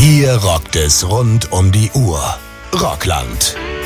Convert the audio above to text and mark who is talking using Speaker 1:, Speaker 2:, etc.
Speaker 1: Hier rockt es rund um die Uhr. Rockland.